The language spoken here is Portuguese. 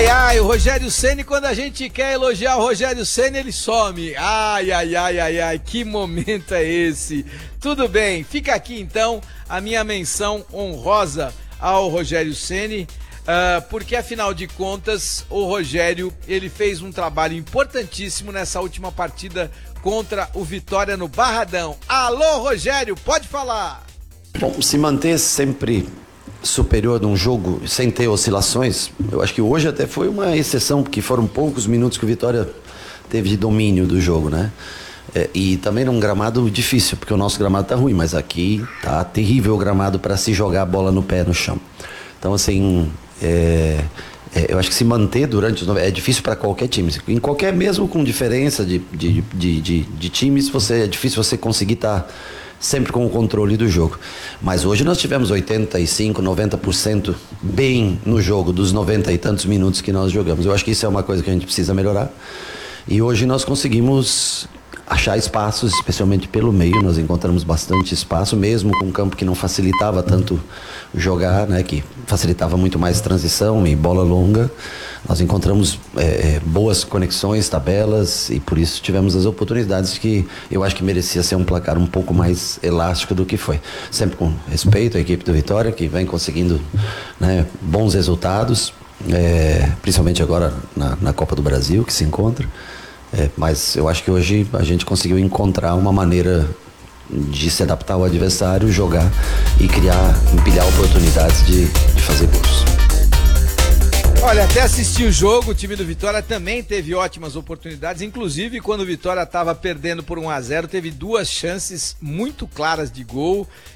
Ai, o Rogério Ceni, quando a gente quer elogiar o Rogério Ceni, ele some. Ai, que momento é esse? Tudo bem, fica aqui então a minha menção honrosa ao Rogério Ceni, porque afinal de contas, o Rogério, ele fez um trabalho importantíssimo nessa última partida contra o Vitória no Barradão. Alô, Rogério, pode falar. Bom, se manter sempre superior num jogo sem ter oscilações, eu acho que hoje até foi uma exceção, porque foram poucos minutos que o Vitória teve de domínio do jogo, né? E também num gramado difícil, porque o nosso gramado tá ruim, mas aqui tá terrível o gramado para se jogar a bola no pé no chão. Então, assim, eu acho que se manter durante é difícil para qualquer time. Em qualquer, mesmo com diferença de times, é difícil você conseguir estar sempre com o controle do jogo. Mas hoje nós tivemos 85%, 90% bem no jogo, dos 90 e tantos minutos que nós jogamos. Eu acho que isso é uma coisa que a gente precisa melhorar. E hoje nós conseguimos achar espaços, especialmente pelo meio. Nós encontramos bastante espaço, mesmo com um campo que não facilitava tanto jogar, né, que facilitava muito mais transição e bola longa. Nós encontramos boas conexões, tabelas, e por isso tivemos as oportunidades que eu acho que merecia ser um placar um pouco mais elástico do que foi. Sempre com respeito à equipe do Vitória, que vem conseguindo, né, bons resultados, principalmente agora na Copa do Brasil, que se encontra. Mas eu acho que hoje a gente conseguiu encontrar uma maneira de se adaptar ao adversário, jogar e empilhar oportunidades de fazer gols. Olha, até assistir o jogo, o time do Vitória também teve ótimas oportunidades, inclusive quando o Vitória estava perdendo por 1-0, teve duas chances muito claras de gol.